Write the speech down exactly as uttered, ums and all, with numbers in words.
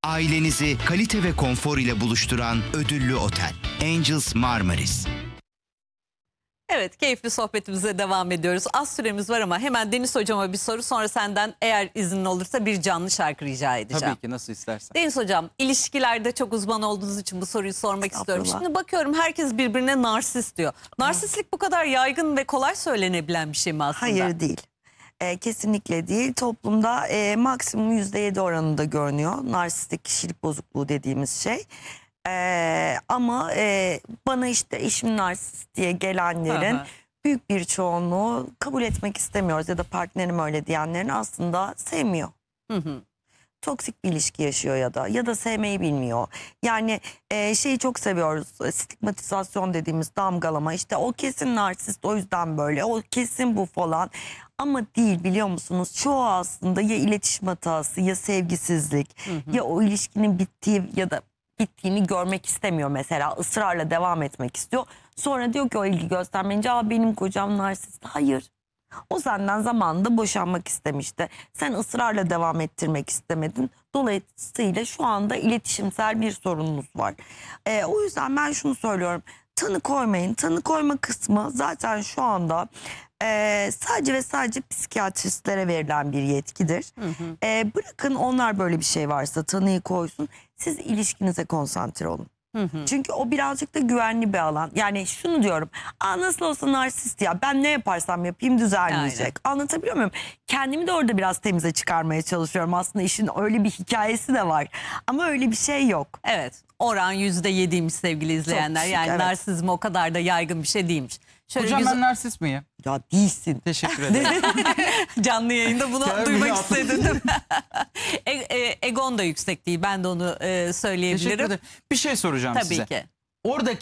Ailenizi kalite ve konfor ile buluşturan ödüllü otel Angels Marmaris. Evet, keyifli sohbetimize devam ediyoruz. Az süremiz var ama hemen Deniz Hocam'a bir soru, sonra senden eğer iznin olursa bir canlı şarkı rica edeceğim. Tabii ki, nasıl istersen. Deniz Hocam, ilişkilerde çok uzman olduğunuz için bu soruyu sormak istiyorum. Estağfurullah. Şimdi bakıyorum herkes birbirine narsist diyor. Narsistlik bu kadar yaygın ve kolay söylenebilen bir şey mi aslında? Hayır değil. Ee, kesinlikle değil. Toplumda e, maksimum yüzde yedi oranında görünüyor. Narsistik kişilik bozukluğu dediğimiz şey. Ee, ama e, bana işte eşim narsist diye gelenlerin Aha. büyük bir çoğunluğu kabul etmek istemiyoruz. Ya da partnerim öyle diyenlerin aslında sevmiyor. Hı hı. Toksik bir ilişki yaşıyor ya da ya da sevmeyi bilmiyor. Yani e, şeyi çok seviyoruz, e, stigmatizasyon dediğimiz damgalama, işte o kesin narsist o yüzden böyle, o kesin bu falan. Ama değil, biliyor musunuz, çoğu aslında ya iletişim hatası ya sevgisizlik, Hı hı. ya o ilişkinin bittiği ya da bittiğini görmek istemiyor, mesela ısrarla devam etmek istiyor. Sonra diyor ki o ilgi göstermeyince, aa benim kocam narsist. Hayır. O senden zamanında boşanmak istemişti. Sen ısrarla devam ettirmek istemedin. Dolayısıyla şu anda iletişimsel bir sorununuz var. Ee, o yüzden ben şunu söylüyorum. Tanı koymayın. Tanı koyma kısmı zaten şu anda e, sadece ve sadece psikiyatristlere verilen bir yetkidir. Hı hı. E, bırakın onlar böyle bir şey varsa tanıyı koysun. Siz ilişkinize konsantre olun. Hı hı. Çünkü o birazcık da güvenli bir alan. Yani şunu diyorum. Aa, nasıl olsa narsist ya, ben ne yaparsam yapayım düzelmeyecek. Anlatabiliyor muyum? Kendimi de orada biraz temize çıkarmaya çalışıyorum. Aslında işin öyle bir hikayesi de var. Ama öyle bir şey yok. Evet, oran yüzde yediymiş sevgili izleyenler. düşük, Yani evet. narsizm o kadar da yaygın bir şey değilmiş. Şöyle Hocam güzel- ben narsist miyim? Ya değilsin. Teşekkür ederim. canlı yayında bunu Kendimi duymak yaptım. istedim, değil mi? e, e, egon da yüksek değil, ben de onu e, Teşekkür söyleyebilirim. ederim. Bir şey soracağım Tabii size. ki. Orada